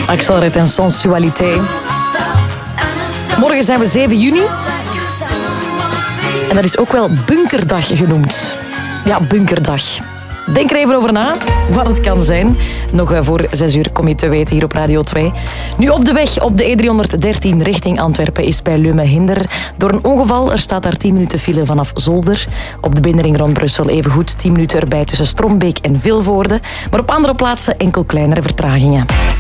Accelerate en sensualité. Morgen zijn we 7 juni. En dat is ook wel bunkerdag genoemd. Ja, bunkerdag. Denk er even over na, wat het kan zijn. Nog voor 6 uur kom je te weten hier op Radio 2. Nu op de weg op de E313 richting Antwerpen is bij Leume hinder. Door een ongeval, er staat daar 10 minuten file vanaf Zolder. Op de binnenring rond Brussel evengoed 10 minuten erbij tussen Strombeek en Vilvoorde. Maar op andere plaatsen enkel kleinere vertragingen.